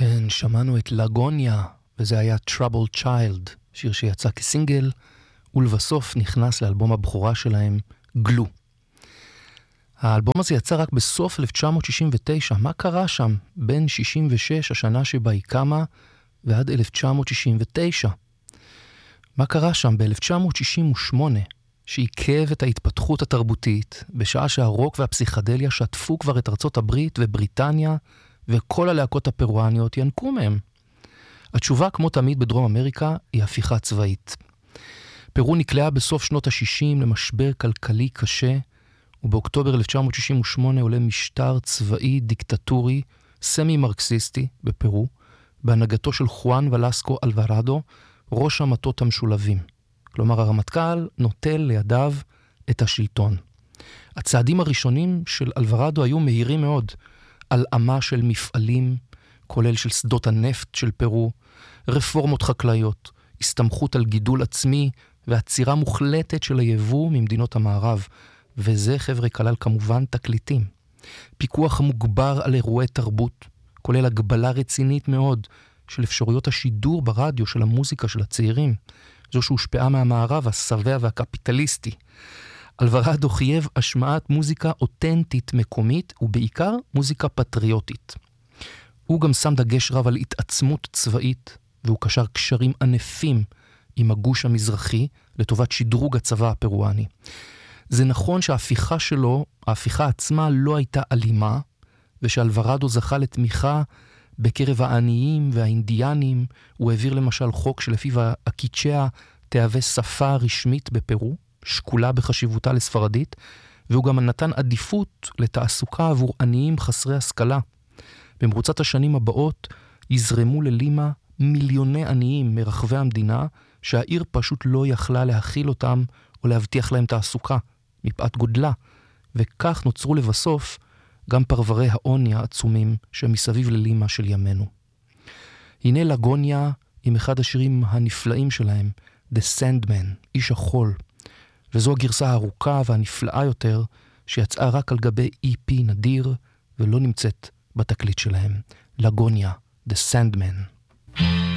כן, שמענו את לגוניה, וזה היה Troubled Child, שיר שיצא כסינגל, ולבסוף נכנס לאלבום הבכורה שלהם, גלו. האלבום הזה יצא רק בסוף 1969. מה קרה שם בין 66, השנה שבה היא קמה, ועד 1969? מה קרה שם ב-1968, שעיכב את ההתפתחות התרבותית, בשעה שהרוק והפסיכדליה שטפו כבר את ארצות הברית ובריטניה, וכל הלהקות הפרואניות ינקו מהם? התשובה, כמו תמיד בדרום אמריקה, היא הפיכה צבאית. פרו נקלעה בסוף שנות ה-60 למשבר כלכלי קשה, ובאוקטובר 1968 עולה משטר צבאי דיקטטורי, סמי-מרקסיסטי בפרו, בהנהגתו של חואן ולסקו אלוורדו, ראש המטות המשולבים. כלומר, הרמטכ"ל נוטל לידיו את השלטון. הצעדים הראשונים של אלוורדו היו מהירים מאוד, הלאמה של מפעלים, כולל של שדות הנפט של פרו, רפורמות חקלאיות, הסתמכות על גידול עצמי, ועצירה מוחלטת של היבוא ממדינות המערב. וזה, חבר'ה, כלל כמובן תקליטים. פיקוח מוגבר על אירועי תרבות, כולל הגבלה רצינית מאוד של אפשרויות השידור ברדיו של המוזיקה של הצעירים, זו שהושפעה מהמערב השבע והקפיטליסטי. אלוורדו חייב השמעת מוזיקה אותנטית מקומית, ובעיקר מוזיקה פטריוטית. הוא גם שם דגש רב על התעצמות צבאית, והוא קשר קשרים ענפים עם הגוש המזרחי, לטובת שדרוג הצבא הפרואני. זה נכון שההפיכה שלו, ההפיכה עצמה לא הייתה אלימה, ושאלוורדו זכה לתמיכה בקרב העניים והאינדיאנים. הוא העביר למשל חוק שלפיו הקיצ'אה תהווה שפה רשמית בפרו, שקולה בחשיבותה לספרדית, והוא גם נתן עדיפות לתעסוקה עבור עניים חסרי השכלה. במרוצת השנים הבאות יזרמו ללימה מיליוני עניים מרחבי המדינה, שהעיר פשוט לא יכלה להכיל אותם או להבטיח להם תעסוקה מפאת גודלה, וכך נוצרו לבסוף גם פרברי העוני העצומים שמסביב ללימה של ימינו. הנה לגוניה עם אחד השירים הנפלאים שלהם, The Sandman, איש החול, וזו הגרסה הארוכה והנפלאה יותר שיצאה רק על גבי EP נדיר ולא נמצאת בתקליט שלהם. לגוניה, The Sandman.